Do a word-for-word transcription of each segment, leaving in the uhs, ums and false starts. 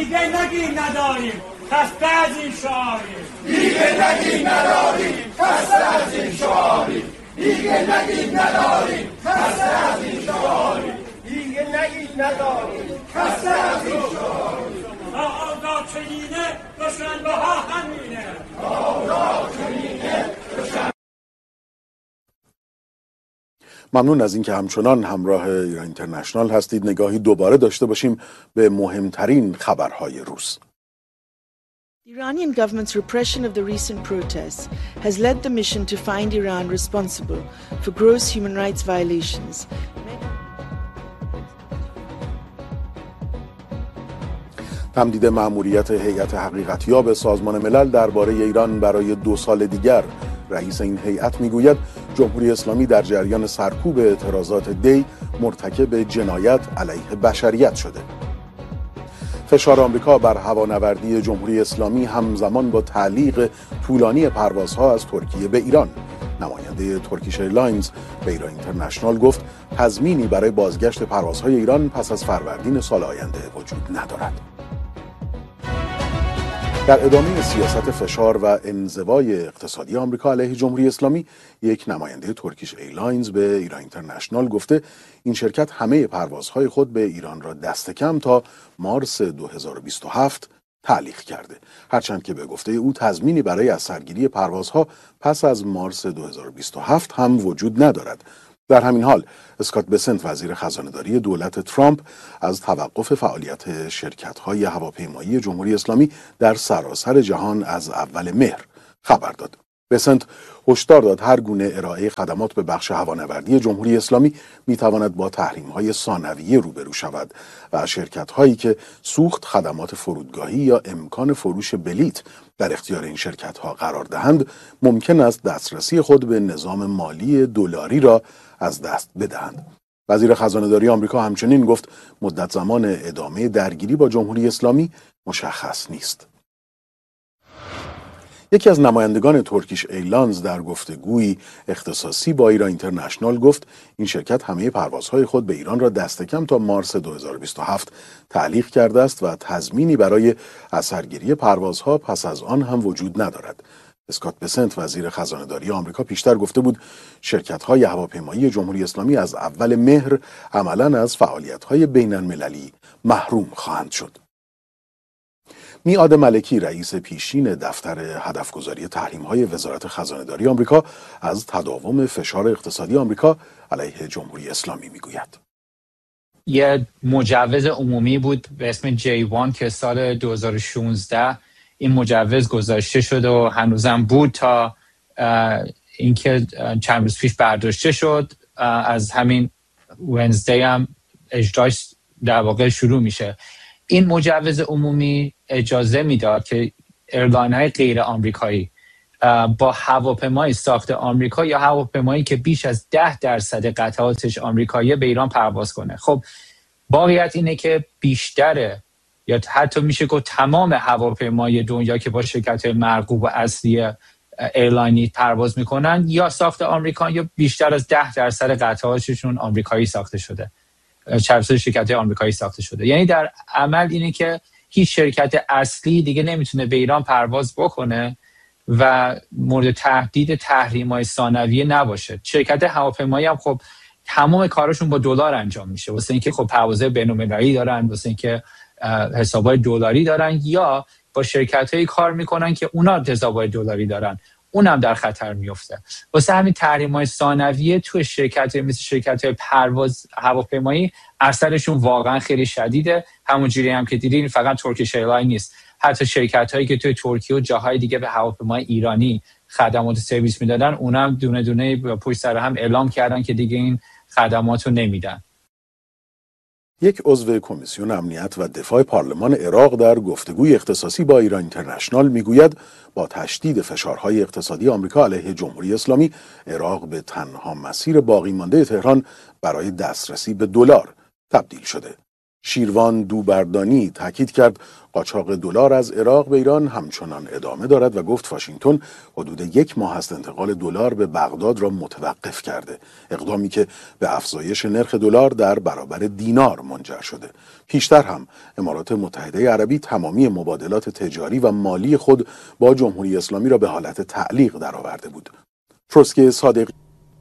دیگه نگی نداریم خسته از این شعاریم دیگه نگی نداریم خسته از این شعاریم دیگه نگی نداریم خسته از این شعاریم دیگه نگی نداریم خسته از این شعاریم آقا چنینه دشمن بها همینه آقا چنینه دشمن. ممنون از اینکه همچنان همراه ایران اینترنشنال هستید. نگاهی دوباره داشته باشیم به مهمترین خبرهای روز. The Iranian government's repression of the recent protests has led the mission to find Iran responsible for gross human rights violations. تمدید مأموریت هیئت حقیقتیاب سازمان ملل درباره ایران برای دو سال دیگر. رئیس این هیئت میگوید جمهوری اسلامی در جریان سرکوب اعتراضات دی مرتکب جنایت علیه بشریت شده. فشار آمریکا بر هوانوردی جمهوری اسلامی همزمان با تعلیق طولانی پروازها از ترکیه به ایران. نماینده ترکیش ایرلاینز به ایران اینترنشنال گفت تضمینی برای بازگشت پروازهای ایران پس از فروردین سال آینده وجود ندارد. در ادامه سیاست فشار و انزوای اقتصادی آمریکا علیه جمهوری اسلامی، یک نماینده ترکیش ایرلاینز به ایران اینترنشنال گفته این شرکت همه پروازهای خود به ایران را دست کم تا مارس دو هزار و بیست و هفت تعلیق کرده، هرچند که به گفته او تضمینی برای از سرگیری پروازها پس از مارس دو هزار و بیست و هفت هم وجود ندارد. در همین حال اسکات بسنت وزیر خزانه‌داری دولت ترامپ از توقف فعالیت شرکت‌های هواپیمایی جمهوری اسلامی در سراسر جهان از اول مهر خبر داد. بسنت هشدار داد هر گونه ارائه خدمات به بخش هوانوردی جمهوری اسلامی میتواند با تحریم‌های ثانویه روبرو شود و شرکت‌هایی که سوخت خدمات فرودگاهی یا امکان فروش بلیت در اختیار این شرکت‌ها قرار دهند ممکن است دسترسی خود به نظام مالی دلاری را از دست بدهند. وزیر خزانه‌داری آمریکا همچنین گفت مدت زمان ادامه درگیری با جمهوری اسلامی مشخص نیست. یکی از نمایندگان ترکیش ایرلاینز در گفتگویی اختصاصی با ایران اینترنشنال گفت این شرکت همه پروازهای خود به ایران را دست کم تا مارس دو هزار و بیست و هفت تعلیق کرده است و تضمینی برای اثرگیری پروازها پس از آن هم وجود ندارد. اسکات بسنت وزیر خزانه‌داری آمریکا پیشتر گفته بود شرکت‌های هواپیمایی جمهوری اسلامی از اول مهر عملاً از فعالیت‌های بین‌المللی محروم خواهند شد. میعاد ملکی رئیس پیشین دفتر هدفگذاری تحریم‌های وزارت خزانه‌داری آمریکا از تداوم فشار اقتصادی آمریکا علیه جمهوری اسلامی میگوید. یه مجوز عمومی بود به اسم جی وان که سال دو هزار و شانزده این مجوز گذاشته شد و هنوزم بود تا اینکه چند روز پیش برداشته شد. از همین ونزدی هم اجراش در واقع شروع میشه. این مجوز عمومی اجازه میداد که ایرلاین های غیر آمریکایی با هواپیمای ساخت آمریکا یا هواپیمایی که بیش از ده درصد قطعاتش آمریکایی به ایران پرواز کنه. خب واقعیت اینه که بیشتره یا حتی میشه گفت تمام هواپیمای دنیا که با شرکت‌های مرغوب و اصلی ایرلاینی پرواز میکنن یا ساخت آمریکا یا بیشتر از ده درصد قطعاتشون آمریکایی ساخته شده، چرخش شرکت‌های آمریکایی ساخته شده. یعنی در عمل اینه که هیچ شرکت اصلی دیگه نمیتونه به ایران پرواز بکنه و مورد تهدید تحریم‌های ثانویه نباشه. شرکت هواپیمایی هم خب تمام کارشون با دلار انجام میشه، واسه اینکه خب پروازهای بین‌المللی دارن، واسه اینکه حسابای دلاری دارن، یا با شرکت‌هایی کار میکنن که اونا حسابای دلاری دارن، اونم در خطر میفته. واسه همین تحریم‌های ثانویه تو شرکت‌های مثل شرکت‌های پرواز هواپیمایی اثرشون واقعا خیلی شدیده. همونجوری هم که دیدین فقط ترکیش ایرلاین نیست، حتی شرکت‌هایی که توی ترکیه و جاهای دیگه به هواپیمای ایرانی خدمات سرویس میدادن اونم دونه دونه پشت سر هم اعلام کردن که دیگه این خدمات رو نمیدن. یک عضو کمیسیون امنیت و دفاع پارلمان عراق در گفتگوی اختصاصی با ایران اینترنشنال میگوید با تشدید فشارهای اقتصادی آمریکا علیه جمهوری اسلامی، عراق به تنها مسیر باقی مانده تهران برای دسترسی به دلار تبدیل شده. شیروان دوبردانی تاکید کرد قاچاق دلار از عراق به ایران همچنان ادامه دارد و گفت واشنگتن حدود یک ماه است انتقال دلار به بغداد را متوقف کرده، اقدامی که به افزایش نرخ دلار در برابر دینار منجر شده. پیشتر هم امارات متحده عربی تمامی مبادلات تجاری و مالی خود با جمهوری اسلامی را به حالت تعلیق درآورده بود. فرسک صادقی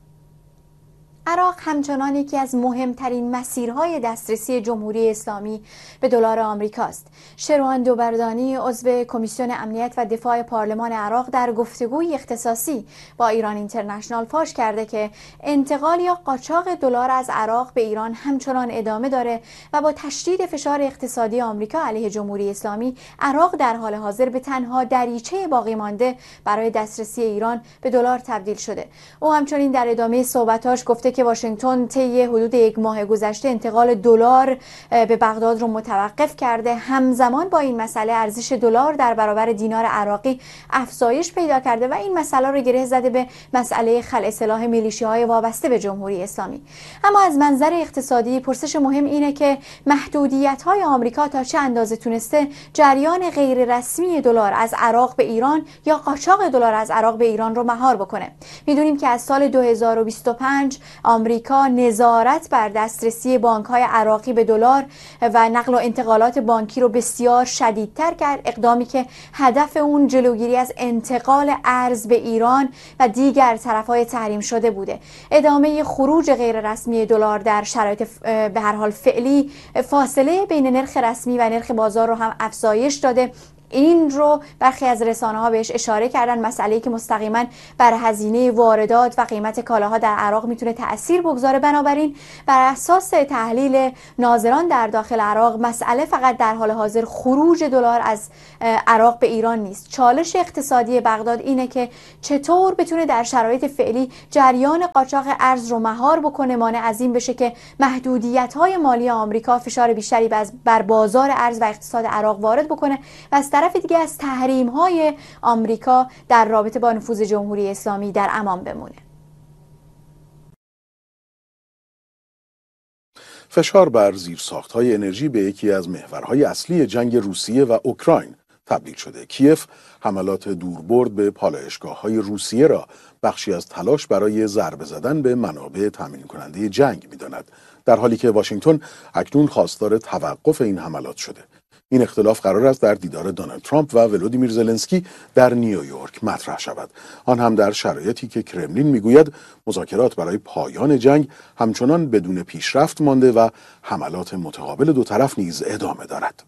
عراق همچنان یکی از مهمترین مسیرهای دسترسی جمهوری اسلامی به دلار آمریکاست. شیروان دوبردانی عضو کمیسیون امنیت و دفاع پارلمان عراق در گفتگوی اختصاصی با ایران اینترنشنال فاش کرده که انتقال یا قاچاق دلار از عراق به ایران همچنان ادامه داره و با تشدید فشار اقتصادی آمریکا علیه جمهوری اسلامی، عراق در حال حاضر به تنها دریچه باقی مانده برای دسترسی ایران به دلار تبدیل شده. او همچنین در ادامه صحبتاش گفته که واشنگتن طی حدود یک ماه گذشته انتقال دلار به بغداد رو متوقف کرده. همزمان با این مسئله ارزش دلار در برابر دینار عراقی افزایش پیدا کرده و این مسئله رو گره زده به مسئله خلع سلاح میلیشیاهای وابسته به جمهوری اسلامی. اما از منظر اقتصادی پرسش مهم اینه که محدودیت‌های آمریکا تا چه اندازه تونسته جریان غیر رسمی دلار از عراق به ایران یا قاچاق دلار از عراق به ایران رو مهار بکنه. میدونیم که از سال دو هزار و بیست و پنج آمریکا نظارت بر دسترسی بانک‌های عراقی به دلار و نقل و انتقالات بانکی رو بسیار شدیدتر کرد، اقدامی که هدف اون جلوگیری از انتقال ارز به ایران و دیگر طرف‌های تحریم شده بوده. ادامه خروج غیر رسمی دلار در شرایط به هر حال فعلی فاصله بین نرخ رسمی و نرخ بازار رو هم افزایش داده. این رو برخی از رسانه‌ها بهش اشاره کردن، مسئله‌ای که مستقیما بر هزینه واردات و قیمت کالاها در عراق میتونه تأثیر بگذاره. بنابراین بر اساس تحلیل ناظران در داخل عراق، مسئله فقط در حال حاضر خروج دلار از عراق به ایران نیست. چالش اقتصادی بغداد اینه که چطور بتونه در شرایط فعلی جریان قاچاق ارز رو مهار بکنه، مانع از این بشه که محدودیت‌های مالی آمریکا فشار بیشتری بر بازار ارز و اقتصاد عراق وارد بکنه و از طرف دیگه از تحریم‌های آمریکا در رابطه با نفوذ جمهوری اسلامی در امان بمونه. فشار بر زیرساخت‌های انرژی به یکی از محورهای اصلی جنگ روسیه و اوکراین تبدیل شده. کیف حملات دوربرد به پالایشگاه‌های روسیه را بخشی از تلاش برای ضربه زدن به منابع تامین کننده جنگ می‌داند، در حالی که واشنگتن اکنون خواستار توقف این حملات شده. این اختلاف قرار است در دیدار دونالد ترامپ و ولودیمیر زلنسکی در نیویورک مطرح شود، آن هم در شرایطی که کرملین میگوید مذاکرات برای پایان جنگ همچنان بدون پیشرفت مانده و حملات متقابل دو طرف نیز ادامه دارد.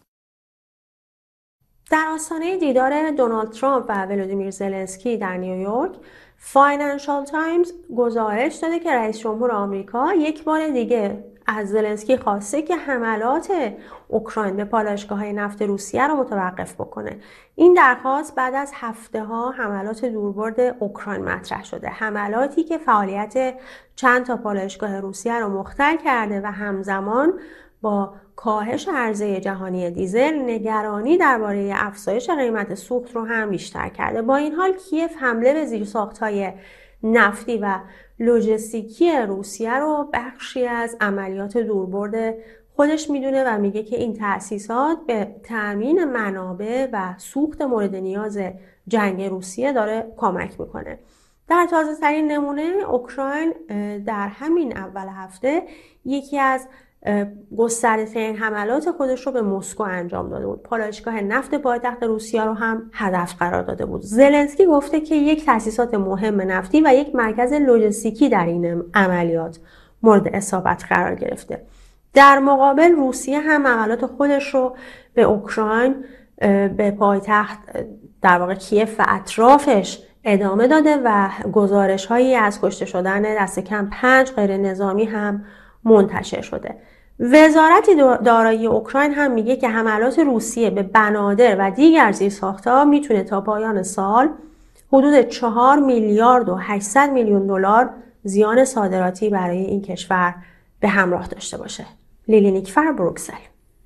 در آستانه دیدار دونالد ترامپ و ولودیمیر زلنسکی در نیویورک، فاینانشال تایمز گزارش داده که رئیس جمهور آمریکا یک بار دیگه از زلنسکی خواسته که حملات اوکراین به پالایشگاه‌های نفت روسیه را متوقف بکنه. این درخواست بعد از هفته‌ها حملات دوربرد اوکراین مطرح شده، حملاتی که فعالیت چند تا پالایشگاه روسیه را مختل کرده و همزمان با کاهش عرضه جهانی دیزل نگرانی درباره افزایش قیمت سوخت رو هم بیشتر کرده. با این حال کیف حمله به زیرساخت‌های نفتی و لوجستیکی روسیه رو بخشی از عملیات دوربرد خودش میدونه و میگه که این تأسیسات به تأمین منابع و سوخت مورد نیاز جنگ روسیه داره کمک میکنه. در تازه ترین نمونه، اوکراین در همین اول هفته یکی از گسترده‌ترین حملات خودش رو به مسکو انجام داده بود. پالایشگاه نفت پایتخت روسیه رو هم هدف قرار داده بود. زلنسکی گفته که یک تأسیسات مهم نفتی و یک مرکز لوجستیکی در این عملیات مورد اصابت قرار گرفته. در مقابل روسیه هم حملات خودش رو به اوکراین، به پایتخت در واقع کیف و اطرافش ادامه داده و گزارش هایی از کشته شدن دست کم پنج غیر نظامی هم منتشر شده. وزارت دارایی اوکراین هم میگه که حملات روسیه به بنادر و دیگر زیرساخت‌ها میتونه تا پایان سال حدود چهار میلیارد و هشتصد میلیون دلار زیان صادراتی برای این کشور به همراه داشته باشه. لیلی نیکفر، بروکسل.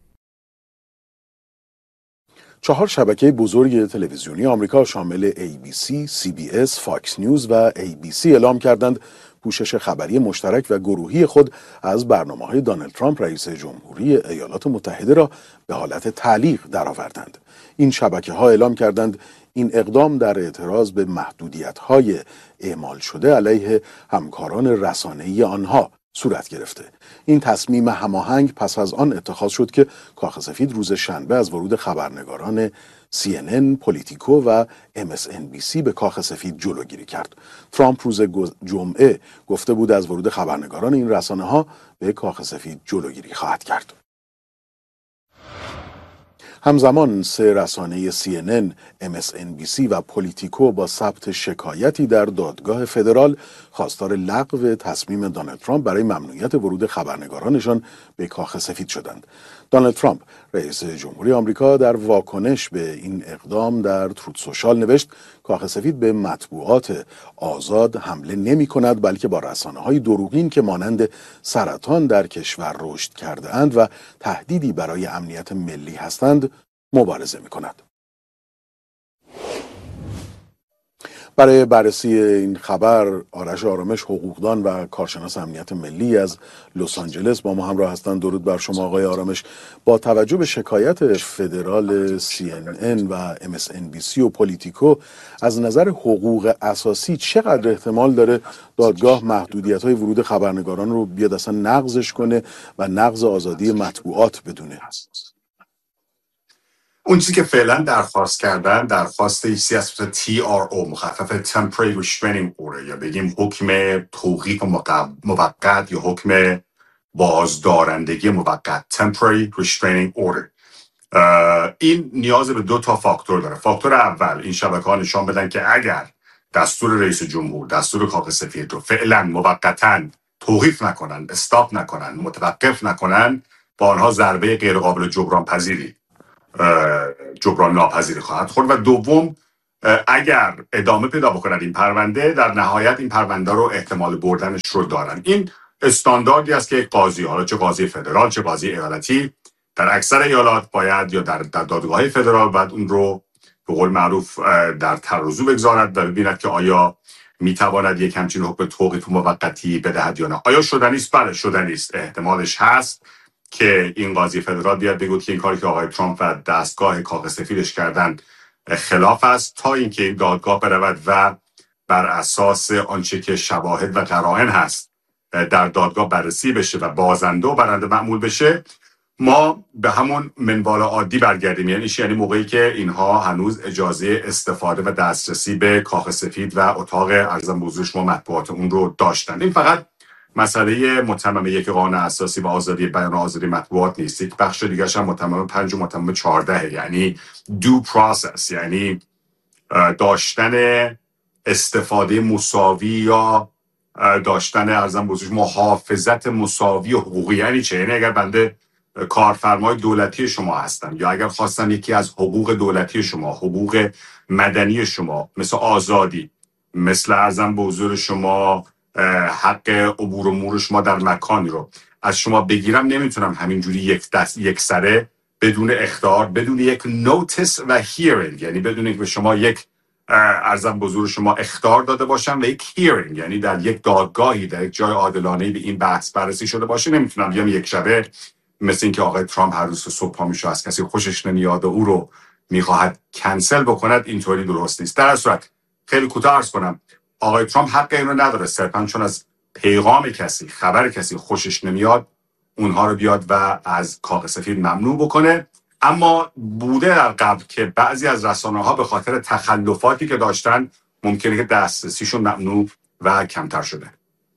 چهار شبکه بزرگ تلویزیونی آمریکا شامل ای بی سی، سی بی اس، فاکس نیوز و ای بی سی اعلام کردند پوشش خبری مشترک و گروهی خود از برنامه‌های دونالد ترامپ رئیس جمهوری ایالات متحده را به حالت تعلیق درآوردند. این شبکه‌ها اعلام کردند این اقدام در اعتراض به محدودیت‌های اعمال شده علیه همکاران رسانه‌ای آنها صورت گرفته. این تصمیم هماهنگ پس از آن اتخاذ شد که کاخ سفید روز شنبه از ورود خبرنگاران سی ان ان، پولیتیکو و ام اس ان بی سی به کاخ سفید جلوگیری کرد. ترامپ روز جمعه گفته بود از ورود خبرنگاران این رسانه‌ها به کاخ سفید جلوگیری خواهد کرد. همزمان سه رسانه سی ان ان، ام اس ان بی سی و پولیتیکو با ثبت شکایتی در دادگاه فدرال خواستار لغو تصمیم دونالد ترامپ برای ممنوعیت ورود خبرنگارانشان به کاخ سفید شدند. دونالد ترامپ رئیس جمهوری آمریکا در واکنش به این اقدام در تروت سوشال نوشت کاخ سفید به مطبوعات آزاد حمله نمی کند، بلکه با رسانه‌های دروغین که مانند سرطان در کشور رشد کرده اند و تهدیدی برای امنیت ملی هستند مبارزه می کند. برای بررسی این خبر آرش آرامش، حقوقدان و کارشناس امنیت ملی از لس آنجلس با ما همراه هستند. درود بر شما آقای آرامش. با توجه به شکایت فدرال سی ان ان و ام اس ان بی سی و پولیتیکو، از نظر حقوق اساسی چقدر احتمال داره دادگاه محدودیت‌های ورود خبرنگاران رو بیاد اصلا نقضش کنه و نقض آزادی مطبوعات بدونه؟ اون چیزی که فعلا درخواست کردن درخواست سیاست تی آر او، مخفف Temporary Restraining Order، یا بگیم حکم توقیف موقت یا حکم بازدارندگی موقت، Temporary Restraining Order. این نیاز به دو تا فاکتور داره. فاکتور اول، این شبکه‌ها نشان بدن که اگر دستور رئیس جمهور، دستور کاخ سفید رو فعلا موقتاً توقیف نکنن، استاپ نکنن، متوقف نکنن، با آنها ضربه غیر قابل جبران پذیری جبران ناپذیری خواهد خورد. و دوم، اگر ادامه پیدا بکنند این پرونده، در نهایت این پرونده رو احتمال بردنش رو دارن. این استانداردی است که قاضی، حالا چه قاضی فدرال چه قاضی ایالتی، در اکثر ایالات باید یا در دادگاه فدرال باید اون رو به قول معروف در ترازو بگذارد و ببیند که آیا میتواند یک همچین حکم توقیف موقتی بدهد یا نه. آیا شدنی است؟ بله شدنی است. احتمالش هست که این قاضی فدرال بیاد بگه که این کاری که آقای ترامپ و دستگاه کاخ سفیدش کردن خلاف است، تا اینکه این دادگاه برود و بر اساس آنچه که شواهد و قرائن هست در دادگاه بررسی بشه و بازنده و برنده معمول بشه، ما به همون منوال عادی برگردیم. یعنی یعنی موقعی که اینها هنوز اجازه استفاده و دسترسی به کاخ سفید و اتاق ارزم به حضور شما مطبوعات اون رو داشتن. این فقط مسئله متمم یک قانون اساسی و آزادی بیان و آزادی مطبوعات نیست. یک بخش دیگرش هم متمم پنج و متمم چهارده، یعنی due process، یعنی داشتن استفاده مساوی یا داشتن ارزم بزرگ محافظت مساوی و حقوقی. یعنی چه؟ یعنی اگر بنده کارفرمای دولتی شما هستم یا اگر خواستم یکی از حقوق دولتی شما، حقوق مدنی شما، مثل آزادی، مثل ارزم به حضور شما حق عبور امور شما در مکانی رو از شما بگیرم، نمیتونم همینجوری یک دست یک سره بدون اخطار، بدون یک نوتیس و هیرینگ، یعنی بدون اینکه به شما یک ارزم به حضور شما اخطار داده باشم و یک هیرینگ، یعنی در یک دادگاهی در یک جای عادلانه‌ای به این بحث بررسی شده باشه، نمیتونم بیام یک شبه مثل اینکه آقای ترامپ هر روز صبح پا میشه از کسی خوشش نمیاد و او رو میخواهد کنسل بکند. اینطوری درست نیست. در صورت خیلی کوتاه عرض کنم، آقای ترامپ حق اینو نداره صرفاً چون از پیغام کسی، خبر کسی خوشش نمیاد، اونها رو بیاد و از کاخ سفید ممنوع بکنه. اما بوده در قبل که بعضی از رسانه‌ها به خاطر تخلفاتی که داشتن ممکنه که دسترسیشون ممنوع و کمتر شده.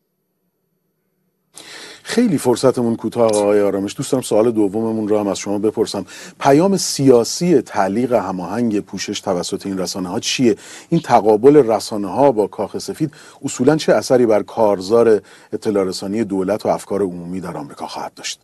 خیلی فرصتمون کوتاه آقای آرامش. دوست دارم سوال دوممون رو هم از شما بپرسم. پیام سیاسی تعلیق هماهنگ پوشش توسط این رسانه‌ها چیه؟ این تقابل رسانه‌ها با کاخ سفید اصولاً چه اثری بر کارزار اطلاع رسانی دولت و افکار عمومی در آمریکا خواهد داشت؟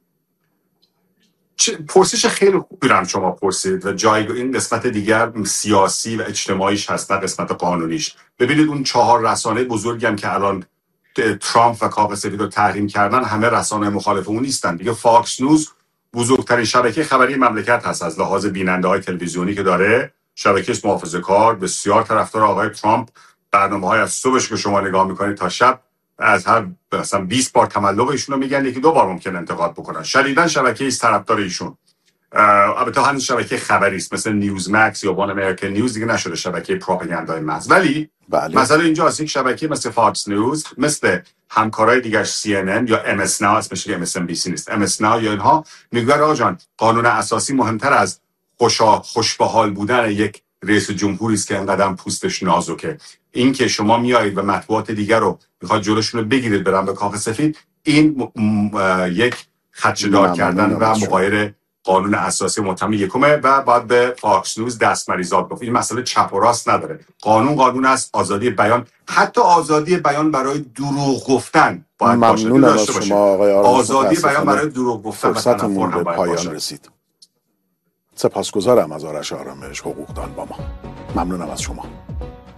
پرسش خیلی خوبی رو هم شما پرسید و جایگاه این قسمت دیگر سیاسی و اجتماعیش هست، نه قسمت قانونیش. ببینید اون چهار رسانه بزرگی هم که الان ترامپ و کاخ سفید رو تحریم کردن، همه رسانه مخالف اون نیستن دیگه. فاکس نیوز بزرگترین شبکه خبری مملکت هست از لحاظ بیننده‌های تلویزیونی که داره، شبکه محافظه‌کار، بسیار طرفدار آقای ترامپ. برنامه‌های از صبحش که شما نگاه می‌کنید تا شب از هر مثلا بیست بار تملق ایشون رو میگن، یکی دو بار ممکن انتقاد بکنن. شدیداً شبکه ایست طرفدار ایشون. البته هنوز شبکه خبری است مثل نیوز مکس یا وان امریکن نیوز دیگه نشده شبکه پروپاگاندای محض. ولی بله. مثلا اینجا از یک شبکه مثل فاکس نیوز، مثل همکارای دیگه سی ان ان یا ام اس now، اسمش ام اس ام بی سی نیست، ام اس now یا اینها میگن آقا جان قانون اساسی مهمتر از خوشا خوش به حال بودن یک رئیس جمهوری است که انقدر پوستش نازکه. این که شما میایید و مطبوعات دیگر رو میخواد جلوشون رو بگیرید برن به کاخ سفید، این م... م... یک خدشه‌دار کردن و مغایر قانون اساسی محترم یکمه و بعد به فاکس نیوز دستمریزاد گفت. این مسئله چپ و راست نداره. قانون قانون است، آزادی بیان، حتی آزادی بیان برای دروغ گفتن باید باشه. ممنون از شما آقای آرامس. آزادی بیان برای دروغ گفتن فرصتمون به پایان رسید. سپاسگزارم از آرش آرامش، حقوقدان با ما. ممنونم از شما.